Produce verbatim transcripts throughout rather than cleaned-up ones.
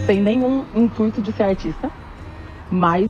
sem nenhum intuito de ser artista, mas...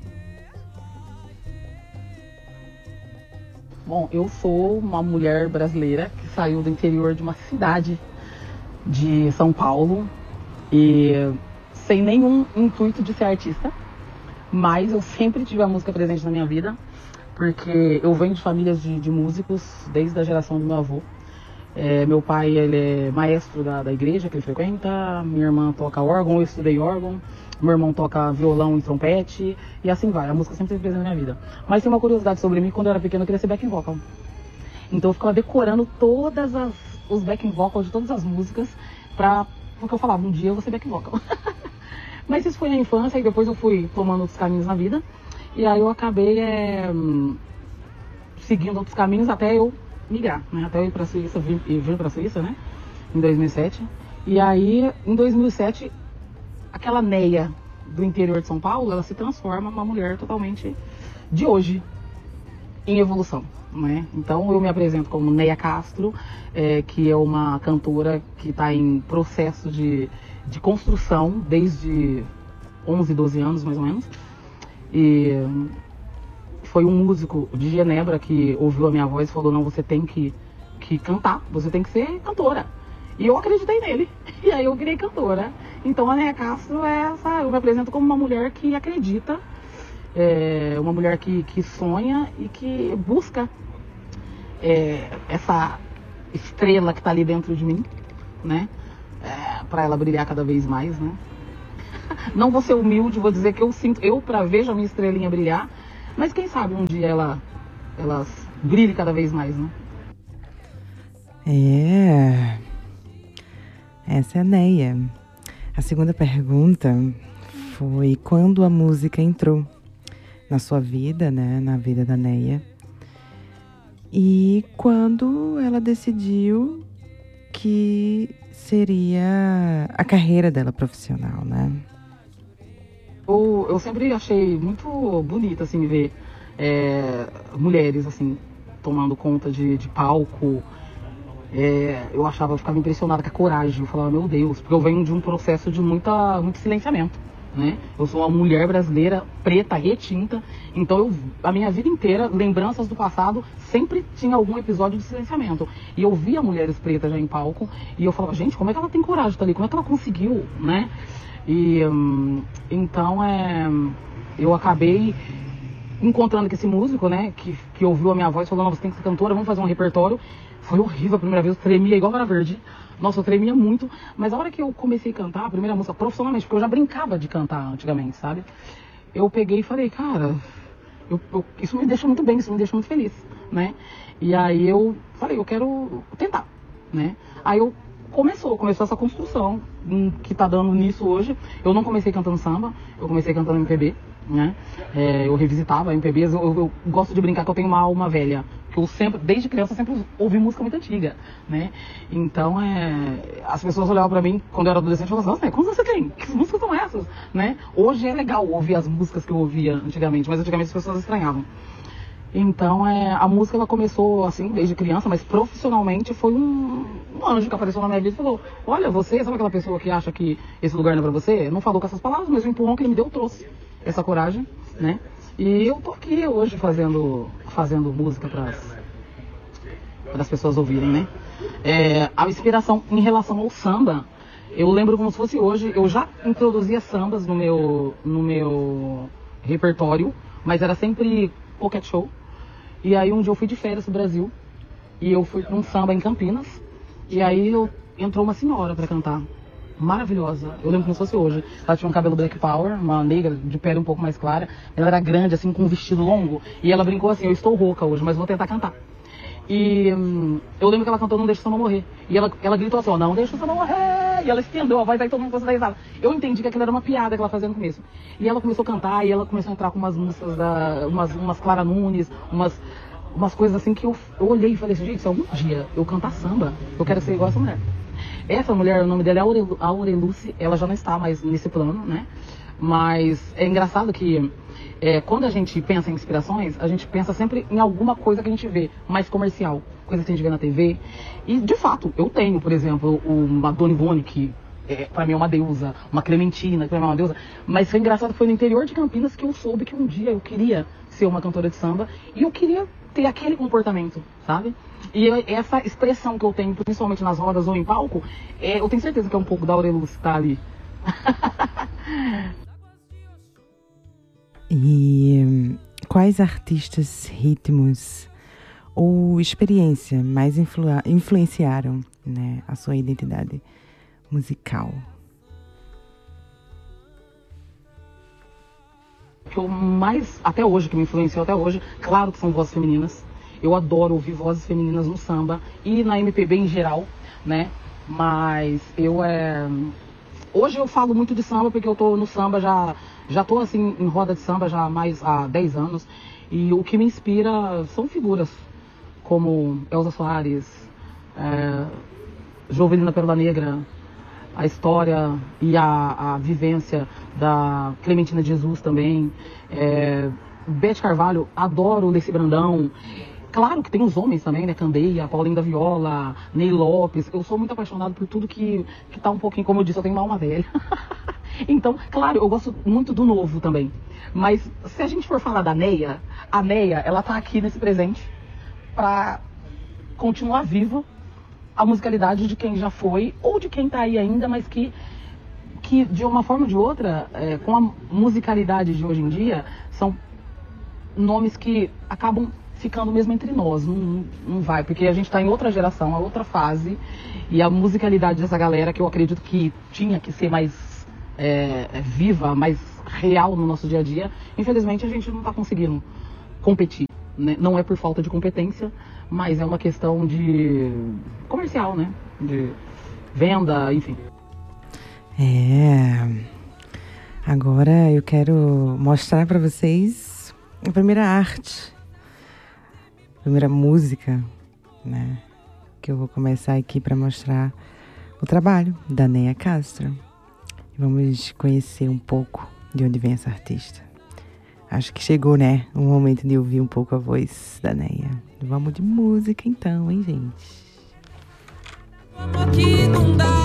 Bom, eu sou uma mulher brasileira que saiu do interior de uma cidade de São Paulo e sem nenhum intuito de ser artista, mas eu sempre tive a música presente na minha vida, porque eu venho de famílias de, de músicos desde a geração do meu avô. É, meu pai, ele é maestro da, da igreja que ele frequenta, minha irmã toca órgão, eu estudei órgão, meu irmão toca violão e trompete, e assim vai, a música sempre esteve presente na minha vida. Mas tem uma curiosidade sobre mim, quando eu era pequena eu queria ser backing vocal. Então eu ficava decorando todas as, os backing vocals de todas as músicas, pra, porque eu falava, um dia eu vou ser backing vocal. Mas isso foi na infância, e depois eu fui tomando outros caminhos na vida, e aí eu acabei é, seguindo outros caminhos até eu migrar, né? Até eu ir pra Suíça, vim, vim pra Suíça, né? Em dois mil e sete. E aí, em dois mil e sete, aquela Neia do interior de São Paulo, ela se transforma numa mulher totalmente de hoje, em evolução, né? Então eu me apresento como Neia Castro, é, que é uma cantora que está em processo de, de construção desde onze, doze anos, mais ou menos. E foi um músico de Genebra que ouviu a minha voz e falou, não, você tem que, que cantar, você tem que ser cantora. E eu acreditei nele, e aí eu virei cantora. Então a Neia Castro é essa, eu me apresento como uma mulher que acredita, é, uma mulher que, que sonha e que busca é, essa estrela que está ali dentro de mim, né? É, para ela brilhar cada vez mais, né? Não vou ser humilde, vou dizer que eu sinto, eu pra vejo a minha estrelinha brilhar, mas quem sabe um dia ela, ela brilhe cada vez mais, né? É, essa é a Neia. A segunda pergunta foi quando a música entrou na sua vida, né, na vida da Neia, e quando ela decidiu que seria a carreira dela profissional, né? Eu, eu sempre achei muito bonito, assim, ver é, mulheres, assim, tomando conta de, de palco. É, eu achava, eu ficava impressionada com a coragem. Eu falava, meu Deus, porque eu venho de um processo de muita, muito silenciamento, né? Eu sou uma mulher brasileira, preta, retinta, então eu, a minha vida inteira, lembranças do passado, sempre tinha algum episódio de silenciamento. E eu via mulheres pretas já em palco, e eu falava, gente, como é que ela tem coragem de estar ali? Como é que ela conseguiu, né? E hum, então é, eu acabei encontrando com esse músico, né, que, que ouviu a minha voz, falou, não, você tem que ser cantora, vamos fazer um repertório. Foi horrível a primeira vez, eu tremia igual Vara Verde. Nossa, eu tremia muito. Mas a hora que eu comecei a cantar, a primeira música, profissionalmente, porque eu já brincava de cantar antigamente, sabe? Eu peguei e falei, cara, eu, eu, isso me deixa muito bem, isso me deixa muito feliz, né? E aí eu falei, eu quero tentar, né? Aí eu começou, começou essa construção hum, que tá dando nisso hoje. Eu não comecei cantando samba, eu comecei cantando M P B, né? É, eu revisitava M P Bs, eu, eu, eu gosto de brincar que eu tenho uma alma velha, que eu sempre, desde criança, sempre ouvi música muito antiga, né? Então, é, as pessoas olhavam pra mim, quando eu era adolescente, e falavam, nossa, quantos você tem? Que músicas são essas? Né? Hoje é legal ouvir as músicas que eu ouvia antigamente, mas antigamente as pessoas estranhavam. Então, é, a música ela começou assim, desde criança, mas profissionalmente foi um, um anjo que apareceu na minha vida e falou, olha, você, sabe aquela pessoa que acha que esse lugar não é pra você? Não falou com essas palavras, mas o empurrão que ele me deu trouxe essa coragem, né? E eu tô aqui hoje fazendo, fazendo música para as pessoas ouvirem, né? É, a inspiração em relação ao samba, eu lembro como se fosse hoje, eu já introduzia sambas no meu, no meu repertório, mas era sempre pocket show. E aí um dia eu fui de férias pro Brasil, e eu fui pra um samba em Campinas, e aí eu, entrou uma senhora para cantar. Maravilhosa, eu lembro como se fosse hoje. Ela tinha um cabelo black power, uma negra de pele um pouco mais clara. Ela era grande, assim, com um vestido longo. E ela brincou assim, eu estou rouca hoje, mas vou tentar cantar. E hum, eu lembro que ela cantou Não Deixa o Samba Morrer. E ela, ela gritou assim, ó, não deixa o samba morrer. E ela estendeu a voz, aí todo mundo começou a dar risada. Eu entendi que aquilo era uma piada que ela fazia no começo. E ela começou a cantar, e ela começou a entrar com umas músicas, da, umas, umas Clara Nunes, umas, umas coisas assim que eu, eu olhei e falei assim, gente, se algum dia eu cantar samba, eu quero ser igual essa mulher. Essa mulher, o nome dela é Aurelu, Aureluce, ela já não está mais nesse plano, né? Mas é engraçado que é, quando a gente pensa em inspirações, a gente pensa sempre em alguma coisa que a gente vê mais comercial, coisa que a gente vê na T V. E de fato, eu tenho, por exemplo, uma Dona Ivone, que é, pra mim é uma deusa, uma Clementina, que pra mim é uma deusa. Mas foi engraçado, foi no interior de Campinas que eu soube que um dia eu queria ser uma cantora de samba e eu queria ter aquele comportamento, sabe? E eu, essa expressão que eu tenho, principalmente nas rodas ou em palco, é, eu tenho certeza que é um pouco da Aureluz que tá ali. E hum, quais artistas, ritmos ou experiência mais influ influenciaram, né, a sua identidade musical? Que eu mais, até hoje, que me influenciou até hoje, claro que são vozes femininas. Eu adoro ouvir vozes femininas no samba e na M P B em geral, né? Mas eu é... hoje eu falo muito de samba porque eu tô no samba já, já tô assim em roda de samba já há mais há dez anos. E o que me inspira são figuras como Elza Soares, é, Jovelina Pérola Negra, a história e a, a vivência da Clementina de Jesus também, é, Beth Carvalho, adoro Leci Brandão. Claro que tem os homens também, né? Candeia, Paulinho da Viola, Ney Lopes. Eu sou muito apaixonado por tudo que, que tá um pouquinho, como eu disse, eu tenho uma alma velha. Então, claro, eu gosto muito do novo também. Mas se a gente for falar da Neia, a Neia, ela tá aqui nesse presente pra continuar viva a musicalidade de quem já foi, ou de quem tá aí ainda, mas que, que de uma forma ou de outra, é, com a musicalidade de hoje em dia, são nomes que acabam ficando mesmo entre nós, não, não vai, porque a gente está em outra geração, a outra fase, e a musicalidade dessa galera, que eu acredito que tinha que ser mais é, viva, mais real no nosso dia a dia, infelizmente a gente não está conseguindo competir, né? Não é por falta de competência, mas é uma questão de comercial, né? De venda, enfim. É. Agora eu quero mostrar para vocês a primeira arte, a primeira música, né? Que eu vou começar aqui para mostrar o trabalho da Neia Castro. Vamos conhecer um pouco de onde vem essa artista. Acho que chegou, né? O momento de ouvir um pouco a voz da Neia. Vamos de música então, hein, gente? Vamos que não dá.